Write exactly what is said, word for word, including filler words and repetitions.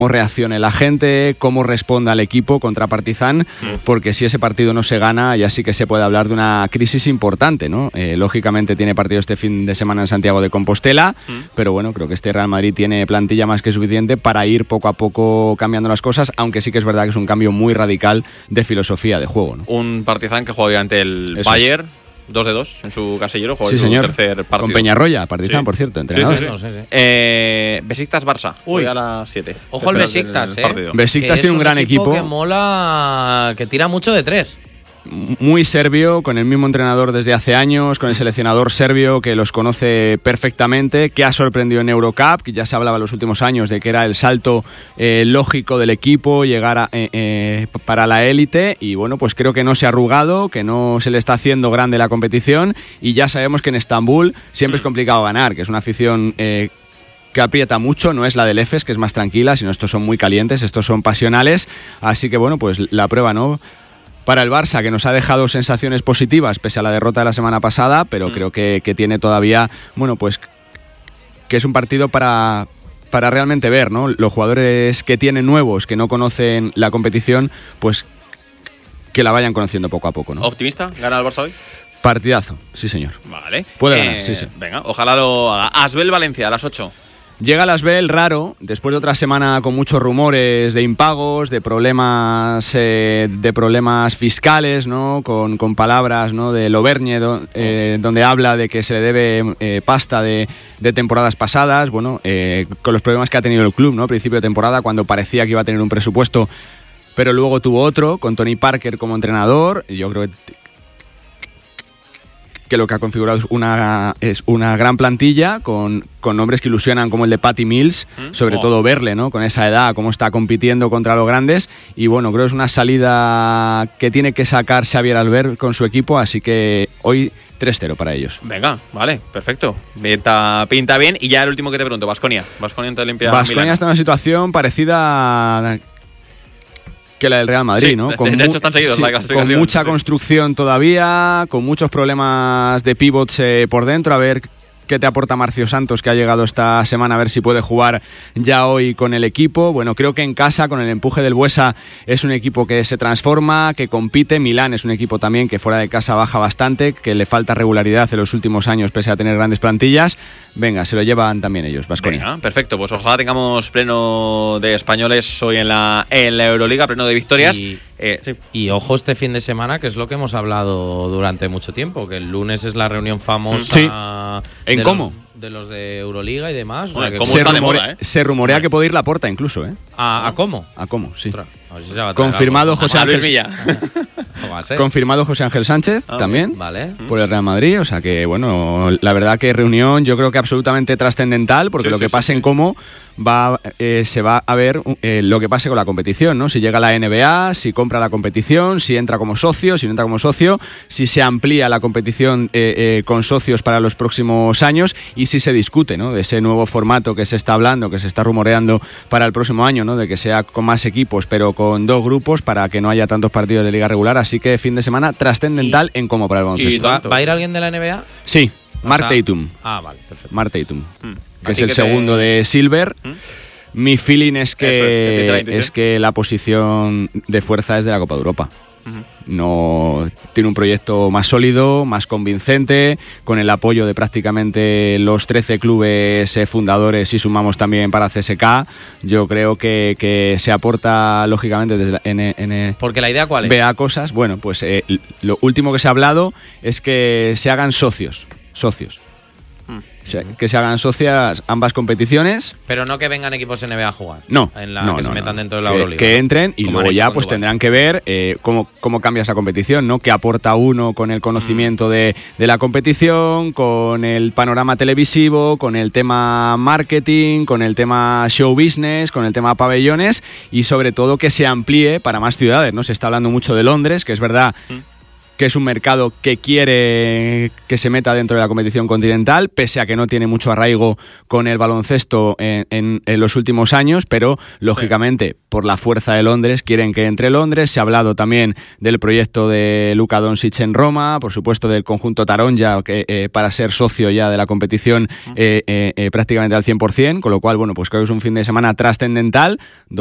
reaccione la gente, cómo responda el equipo contra Partizan, mm. porque si ese partido no se gana, ya sí que se puede hablar de una crisis importante, ¿no? Eh, lógicamente tiene partido este fin de semana en Santiago de Compostela, mm. pero bueno, creo que este Real Madrid tiene plantilla más que suficiente para ir poco a poco cambiando las cosas, aunque sí que es verdad que es un cambio muy radical de filosofía de juego, ¿no? Un Partizan que juega ante el Eso Bayern. Es. dos de dos en su casillero, juega sí, su señor. tercer partido. Con Peñarroya, Partizan, sí. por cierto, entrenador. Sí, sí, sí. No, sí, sí. Eh, Besiktas-Barça, hoy a las siete. Ojo al Besiktas, eh. Besiktas tiene un, un gran equipo. que mola, que tira mucho de tres. Muy serbio, con el mismo entrenador desde hace años, con el seleccionador serbio que los conoce perfectamente, que ha sorprendido en Eurocup, que ya se hablaba en los últimos años de que era el salto eh, lógico del equipo, llegar a, eh, eh, para la élite, y bueno, pues creo que no se ha arrugado, que no se le está haciendo grande la competición, y ya sabemos que en Estambul siempre es complicado ganar, que es una afición eh, que aprieta mucho, no es la del Efes, que es más tranquila, sino estos son muy calientes, estos son pasionales, así que bueno, pues la prueba, ¿no?, para el Barça, que nos ha dejado sensaciones positivas pese a la derrota de la semana pasada, pero mm. creo que, que tiene todavía, bueno, pues que es un partido para, para realmente ver, ¿no? Los jugadores que tienen nuevos, que no conocen la competición, pues que la vayan conociendo poco a poco, ¿no? ¿Optimista? ¿Gana el Barça hoy? Partidazo, sí señor. Vale. Puede eh, ganar, sí, sí. Venga, ojalá lo haga. Asbel Valencia a las ocho. Llega el Asbel raro, después de otra semana con muchos rumores de impagos, de problemas eh, de problemas fiscales, ¿no? Con, con palabras, ¿no?, de Loberñe, do, eh, donde habla de que se le debe eh, pasta de, de temporadas pasadas, bueno, eh, con los problemas que ha tenido el club, ¿no?, principio de temporada, cuando parecía que iba a tener un presupuesto, pero luego tuvo otro, con Tony Parker como entrenador. Yo creo que que lo que ha configurado es una, es una gran plantilla con, con nombres que ilusionan, como el de Patty Mills, ¿Mm? sobre oh. todo verle, ¿no?, con esa edad, cómo está compitiendo contra los grandes, y bueno, creo que es una salida que tiene que sacar Xavier Albert con su equipo, así que hoy tres cero para ellos. Venga, vale, perfecto. Pinta, pinta bien. Y ya el último que te pregunto, Baskonia. Baskonia ante Olimpia Milán. Baskonia está en una situación parecida que la del Real Madrid, sí, ¿no? De, con de hecho están seguidos sí, la clasificación. Con mucha sí. construcción todavía, con muchos problemas de pivots eh, por dentro, a ver qué te aporta Marcio Santos, que ha llegado esta semana, a ver si puede jugar ya hoy con el equipo. Bueno, creo que en casa, con el empuje del Buesa, es un equipo que se transforma, que compite. Milán es un equipo también que fuera de casa baja bastante, que le falta regularidad en los últimos años pese a tener grandes plantillas. Venga, se lo llevan también ellos, Baskonia. Perfecto, pues ojalá tengamos pleno de españoles hoy en la, en la Euroliga, pleno de victorias. Y, eh, sí. y ojo este fin de semana, que es lo que hemos hablado durante mucho tiempo, que el lunes es la reunión famosa. Sí. ¿En de cómo? Los, de los de Euroliga y demás. Bueno, o sea, ¿cómo se, está rumore, de moda, eh? se rumorea que puede ir Laporta incluso, ¿eh? ¿A, ¿A cómo? ¿A cómo? Sí. Ostras, a ver si se va a Confirmado algo. José A Ángel Luis Villa. Confirmado José Ángel Sánchez ah, también vale. por el Real Madrid, o sea que bueno, la verdad que reunión yo creo que absolutamente trascendental, porque sí, lo sí, que sí, pase sí. en cómo va eh, se va a ver eh, lo que pase con la competición, ¿no? Si llega la N B A, si compra la competición, si entra como socio, si no entra como socio, si se amplía la competición eh, eh, con socios para los próximos años, y si se discute, ¿no?, de ese nuevo formato que se está hablando, que se está rumoreando para el próximo año, ¿no?, de que sea con más equipos pero con dos grupos para que no haya tantos partidos de liga regular. Así que fin de semana trascendental en cómo para el baloncesto. ¿Va, ¿Va a ir alguien de la N B A? Sí, O Mark sea, Tatum. Ah, vale, perfecto. Mark Tatum, Mm. que es Aquí el que segundo te... de Silver. ¿Mm? Mi feeling es que, Eso es, que te dice la es intuición. que la posición de fuerza es de la Copa de Europa. Uh-huh. No tiene un proyecto más sólido, más convincente, con el apoyo de prácticamente los trece clubes eh, fundadores, y sumamos también para C S K. Yo creo que, que se aporta lógicamente desde la, en, en, Porque la idea ¿cuál es? vea cosas. Bueno, pues eh, lo último que se ha hablado es que se hagan socios, socios. O sea, que se hagan socias ambas competiciones. Pero no que vengan equipos N B A a jugar. No, en la no, que no, se metan no. dentro de la que, Euroliga. que entren y Como luego han hecho ya con pues Dubái. tendrán que ver eh, cómo, cómo cambia esa competición, ¿no? Qué aporta uno con el conocimiento mm. de, de la competición, con el panorama televisivo, con el tema marketing, con el tema show business, con el tema pabellones, y sobre todo que se amplíe para más ciudades, ¿no? Se está hablando mucho de Londres, que es verdad mm. que es un mercado que quiere que se meta dentro de la competición continental, pese a que no tiene mucho arraigo con el baloncesto en, en, en los últimos años, pero lógicamente por la fuerza de Londres quieren que entre Londres. Se ha hablado también del proyecto de Luka Doncic en Roma, por supuesto del conjunto Taronja, que, eh, para ser socio ya de la competición eh, eh, eh, prácticamente al cien por ciento, con lo cual, bueno, pues creo que es un fin de semana trascendental